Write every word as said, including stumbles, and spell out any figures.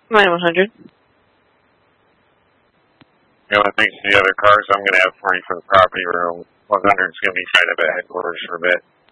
Mine one hundred. You know, I think the other cars I'm going to have for you for the property room, one hundred is going to be kind of at headquarters for a bit.